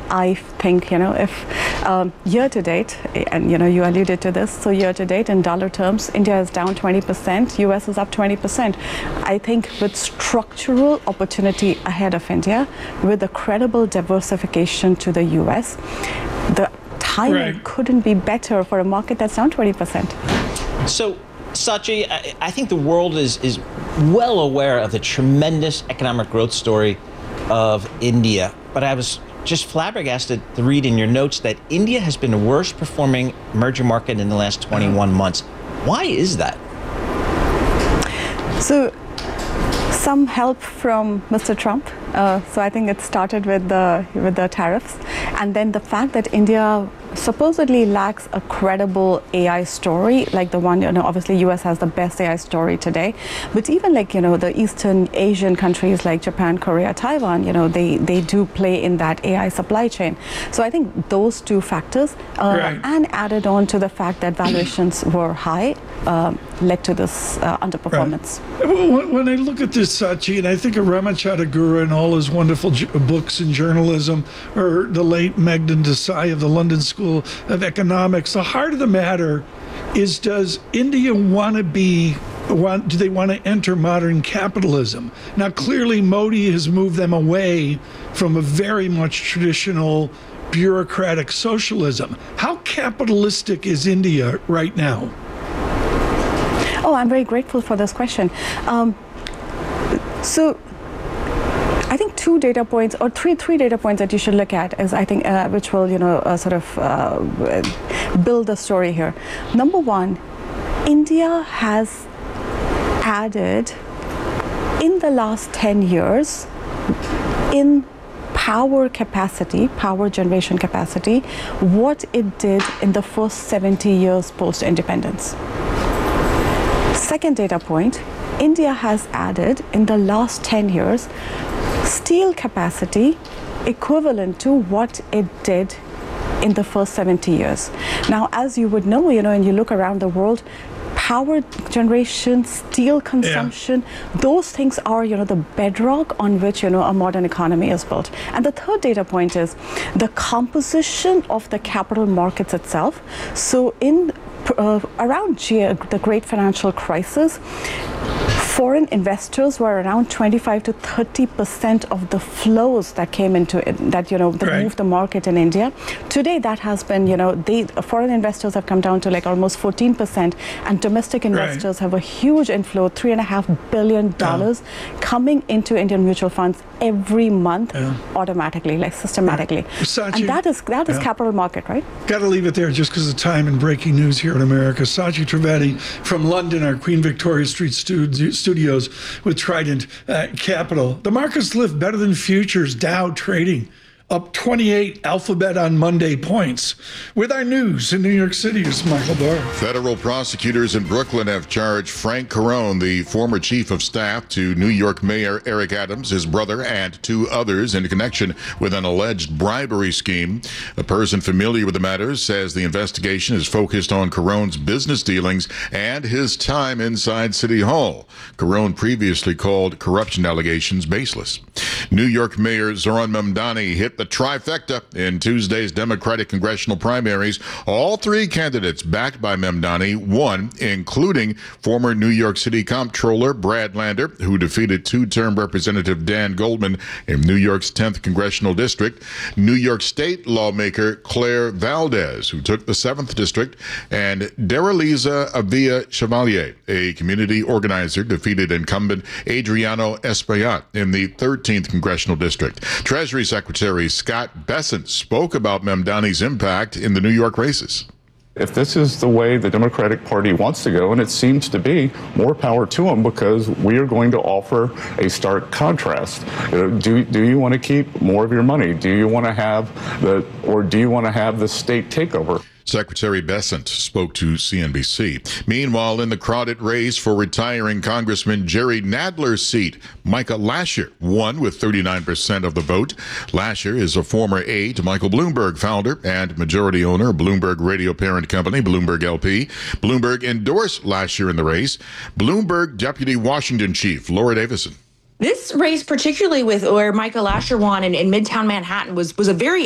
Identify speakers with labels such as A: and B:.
A: I think, if year to date, and you alluded to this, so year to date in dollar terms, India is down 20%, US is up 20%. I think with structural opportunity ahead of India, with a credible diversification to the US, the timing couldn't be better for a market that's down 20%.
B: So, Sachi, I think the world is well aware of the tremendous economic growth story of India, but I was just flabbergasted to read in your notes that India has been the worst performing emerging market in the last 21 months. Why is that?
A: So, some help from Mr. Trump. So I think it started with the tariffs, and then the fact that India supposedly lacks a credible AI story, like the one, obviously US has the best AI story today, but even like, the Eastern Asian countries like Japan, Korea, Taiwan, they do play in that AI supply chain. So I think those two factors, and added on to the fact that valuations were high, led to this underperformance.
C: When I look at this, Sachi, and I think of Ramachandra and all his wonderful books in journalism, or the late Meghdad Desai of the London School of Economics, the heart of the matter is, does India do they want to enter modern capitalism? Now, clearly Modi has moved them away from a very much traditional bureaucratic socialism. How capitalistic is India right now?
A: Oh, I'm very grateful for this question. So I think two data points, or three data points that you should look at is, I think, which will, sort of build the story here. Number one, India has added in the last 10 years in power generation capacity, what it did in the first 70 years post-independence. Second data point, India has added in the last 10 years steel capacity equivalent to what it did in the first 70 years. Now, as you would know, and you look around the world, power generation, steel consumption, those things are, the bedrock on which, a modern economy is built. And the third data point is the composition of the capital markets itself. So around the great financial crisis, foreign investors were around 25 to 30% of the flows that came into it, that moved the market in India. Today, that has been, foreign investors have come down to like almost 14%, and domestic investors have a huge inflow, $3.5 billion coming into Indian mutual funds every month, automatically, like systematically.
C: Sachi,
A: and that is capital market, right?
C: Got to leave it there just because of time and breaking news here in America. Sachi Trivedi from London, our Queen Victoria Street studios with Trident Capital. The markets lift better than futures. Dow trading up 28, Alphabet on Monday points. With our news in New York City is Michael Barr.
D: Federal prosecutors in Brooklyn have charged Frank Carone, the former chief of staff to New York Mayor Eric Adams, his brother, and two others in connection with an alleged bribery scheme. A person familiar with the matter says the investigation is focused on Carone's business dealings and his time inside City Hall. Carone previously called corruption allegations baseless. New York Mayor Zohran Mamdani hit the trifecta in Tuesday's Democratic congressional primaries. All three candidates backed by Mamdani won, including former New York City Comptroller Brad Lander, who defeated two-term Representative Dan Goldman in New York's 10th congressional district, New York State lawmaker Claire Valdez, who took the 7th district, and Daraliza Avila Chevalier, a community organizer, defeated incumbent Adriano Espaillat in the 13th congressional district. Treasury Secretary Scott Bessent spoke about Mamdani's impact in the New York races.
E: If this is the way the Democratic Party wants to go, and it seems to be, more power to them, because we are going to offer a stark contrast. Do you want to keep more of your money? Do you want to have the state takeover?
D: Secretary Bessent spoke to CNBC. Meanwhile, in the crowded race for retiring Congressman Jerry Nadler's seat, Micah Lasher won with 39% of the vote. Lasher is a former aide to Michael Bloomberg, founder and majority owner of Bloomberg radio parent company, Bloomberg LP. Bloomberg endorsed Lasher in the race. Bloomberg Deputy Washington Chief Laura Davison.
F: This race, particularly with where Micah Lasher won in Midtown Manhattan, was a very